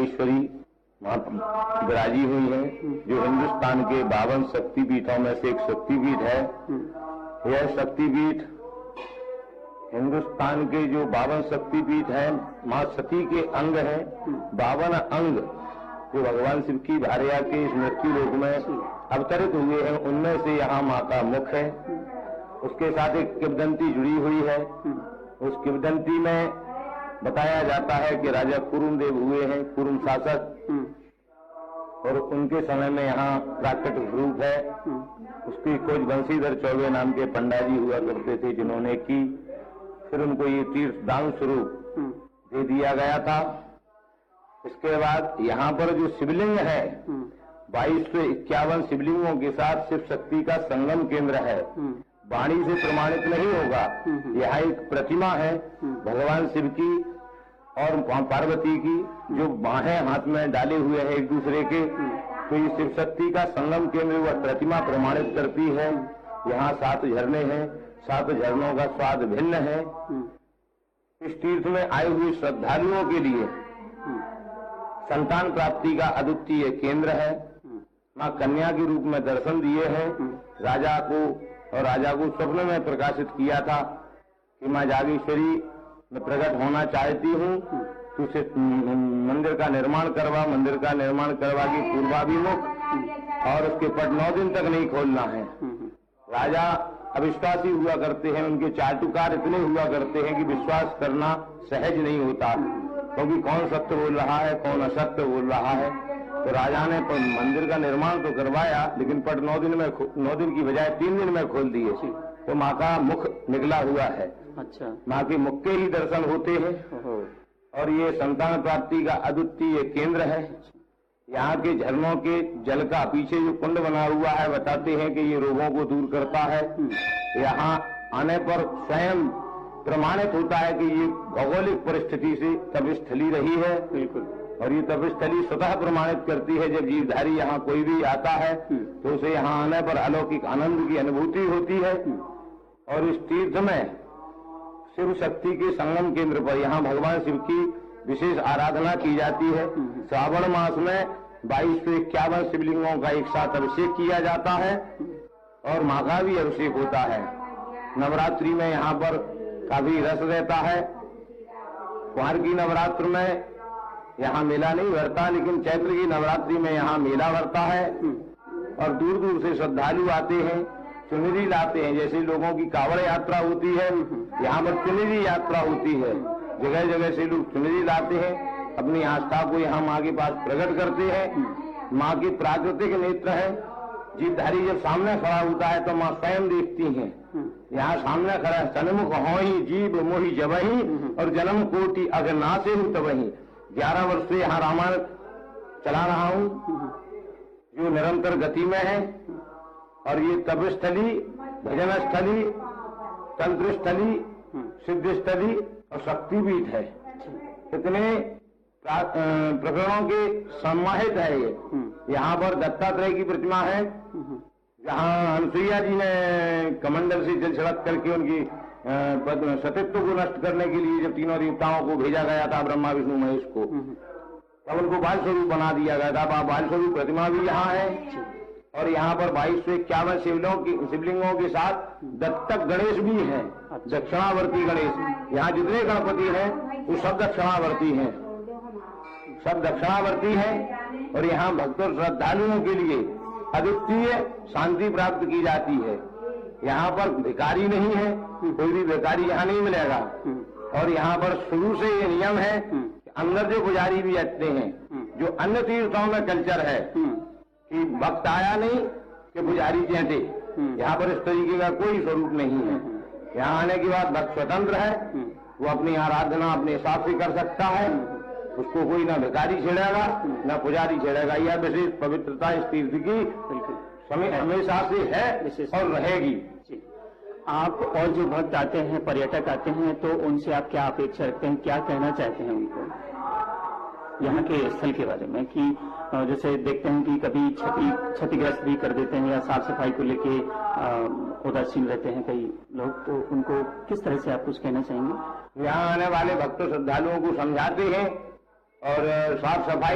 नागेश्वरी वहाँ विराजी हुई है, जो हिंदुस्तान के 52 शक्तिपीठों में से एक शक्तिपीठ है। यह शक्तिपीठ हिंदुस्तान के जो 52 शक्तिपीठ है, मां सती के अंग हैं। 52 अंग जो भगवान शिव की भार्या के मृत्यु लोक में अवतरित हुए हैं, उनमें से यहाँ मां का मुख है। उसके साथ एक किंवदंती जुड़ी हुई है। उस किंवदंती में बताया जाता है कि राजा कुरुमदेव हुए हैं, कुरुम शासक, और उनके समय में यहाँ प्राकृतिक रूप है। उसकी खोज बंशीधर चौबे नाम के पंडा जी हुआ करते थे, जिन्होंने की। फिर उनको ये तीर्थ दान स्वरूप दे दिया गया था। इसके बाद यहाँ पर जो शिवलिंग है, 2251 शिवलिंगों के साथ शिव शक्ति का संगम केंद्र है। वाणी से प्रमाणित नहीं होगा। यह एक प्रतिमा है भगवान शिव की और पार्वती की, जो बाहें हाथ में डाले हुए हैं एक दूसरे के। तो ये शिव शक्ति का संगम केंद्र वह प्रतिमा प्रमाणित करती है। यहाँ 7 झरने हैं, 7 झरनों का स्वाद भिन्न है। इस तीर्थ में आए हुए श्रद्धालुओं के लिए संतान प्राप्ति का अद्वितीय केंद्र है। मां कन्या के रूप में दर्शन दिए हैं राजा को, और राजा को स्वप्न में प्रकाशित किया था कि मां जागेश्वरी मैं प्रकट होना चाहती हूँ, तो उसे मंदिर का निर्माण करवा। मंदिर का निर्माण करवा के पूर्वाभिमुख, और उसके पट 9 दिन तक नहीं खोलना है। राजा अविश्वासी हुआ करते हैं, उनके चाटुकार इतने हुआ करते हैं कि विश्वास करना सहज नहीं होता, क्योंकि कौन सत्य बोल रहा है, कौन असत्य बोल रहा है। तो राजा ने मंदिर का निर्माण तो करवाया, लेकिन पट 9 दिन की बजाय 3 दिन में खोल दिए। तो माँ का मुख निकला हुआ है। अच्छा, माँ के मुख के ही दर्शन होते हैं। और ये संतान प्राप्ति का अद्वितीय केंद्र है। यहाँ के झरनों के जल का पीछे जो कुंड बना हुआ है, बताते हैं कि ये रोगों को दूर करता है। यहाँ आने पर स्वयं प्रमाणित होता है कि ये भौगोलिक परिस्थिति से तपस्थली रही है। बिल्कुल। और ये तपस्थली स्वतः प्रमाणित करती है, जब जीवधारी यहाँ कोई भी आता है तो उसे यहाँ आने पर अलौकिक आनंद की अनुभूति होती है। और इस तीर्थ में शिव शक्ति के संगम केंद्र पर यहाँ भगवान शिव की विशेष आराधना की जाती है। श्रावण मास में 2251 शिवलिंगों का एक साथ अभिषेक किया जाता है, और माँ का भी अभिषेक होता है। नवरात्रि में यहाँ पर काफी रस रहता है। कुंवर की नवरात्र में यहाँ मेला नहीं भरता, लेकिन चैत्र की नवरात्रि में यहाँ मेला भरता है। और दूर दूर से श्रद्धालु आते हैं, चुनरी लाते हैं। जैसे लोगों की कांवड़ यात्रा होती है, यहाँ पर चुनरी यात्रा होती है। जगह जगह से लोग चुनरी लाते हैं, अपनी आस्था को यहाँ माँ के पास प्रकट करते हैं। माँ की प्राकृतिक नेत्र है। जीवधारी जब सामने खड़ा होता है तो माँ स्वयं देखती हैं। यहाँ सामने खड़ा है, सन्मुख हो ही जीव मोहि जबही, और जन्म कोटि अगनासे हूँ तबही। 11 वर्ष से यहाँ रामायण चला रहा हूँ, जो निरंतर गति में है। और ये तपस्थली, भजन स्थली, तंत्र स्थली, सिद्ध स्थली और शक्तिपीठ है। इतने प्रकरणों के सम्माहित है ये। यहाँ पर दत्तात्रेय की प्रतिमा है, जहाँ अनुसुईया जी ने कमंडल से जल छिड़क करके उनकी सतीत्व को नष्ट करने के लिए जब तीनों देवताओं को भेजा गया था, ब्रह्मा विष्णु महेश को, तब उनको बाल स्वरूप बना दिया गया था। बाल स्वरूप प्रतिमा भी यहाँ है। और यहाँ पर 2251 शिवलिंगों के साथ दत्तक गणेश भी है, दक्षिणावर्ती गणेश। यहाँ जितने गणपति हैं वो सब दक्षिणावर्ती हैं, सब दक्षिणावर्ती हैं। और यहाँ भक्तों श्रद्धालुओं के लिए अद्वितीय शांति प्राप्त की जाती है। यहाँ पर भिखारी नहीं है, कोई भी भिखारी यहाँ नहीं मिलेगा। और यहाँ पर शुरू से ये नियम है कि अंदर जो पुजारी भी आते हैं, जो अन्य तीर्थों में कल्चर है कि भक्त आया नहीं कि पुजारी चहते, यहाँ पर इस तरीके का कोई स्वरूप नहीं है। यहाँ आने के बाद भक्त स्वतंत्र है, वो अपनी आराधना अपने हिसाब से कर सकता है। उसको कोई ना भिखारी छेड़ेगा ना पुजारी छेड़ेगा। यह विशेष पवित्रता इस तीर्थ की समय हमेशा से है और रहेगी। आप और जो भक्त आते हैं, पर्यटक आते हैं, तो उनसे आप क्या अपेक्षा रखते हैं, क्या कहना चाहते हैं उनको यहाँ के स्थल के बारे में? कि जैसे देखते हैं कि कभी क्षतिग्रस्त भी कर देते हैं, या साफ सफाई को लेके उदासीन रहते हैं कई लोग, तो उनको किस तरह से आप कुछ कहना चाहेंगे? यहाँ आने वाले भक्तों श्रद्धालुओं को समझाते हैं और साफ सफाई